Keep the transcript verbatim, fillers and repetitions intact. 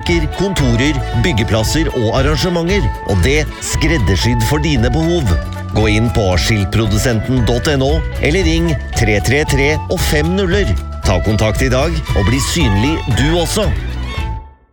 butikker, kontorer, byggeplasser og arrangementer, og det skreddersydd for dine behov. Gå inn på skiltprodusenten punktum no, eller ring tre tre tre og fem nuller. Ta kontakt i dag, og bli synlig du også.